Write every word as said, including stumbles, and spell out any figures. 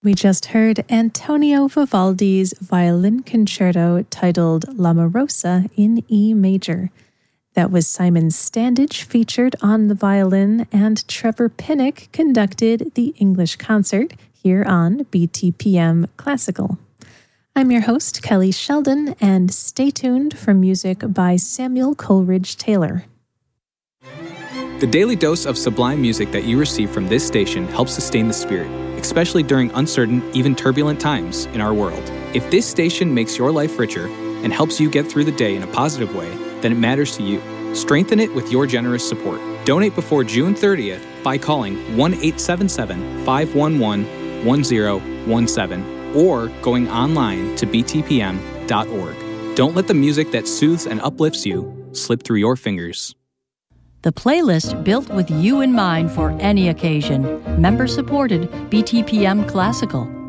We just heard Antonio Vivaldi's violin concerto titled L'Amorosa in E major. That was Simon Standage featured on the violin, and Trevor Pinnock conducted the English concert here on B T P M Classical. I'm your host, Kelly Sheldon, and stay tuned for music by Samuel Coleridge Taylor. The daily dose of sublime music that you receive from this station helps sustain the spirit, especially during uncertain, even turbulent times in our world. If this station makes your life richer and helps you get through the day in a positive way, then it matters to you. Strengthen it with your generous support. Donate before June thirtieth by calling one eight seven seven, five one one, one zero one seven or going online to b t p m dot org. Don't let the music that soothes and uplifts you slip through your fingers. The playlist built with you in mind for any occasion. Member-supported B T P M Classical.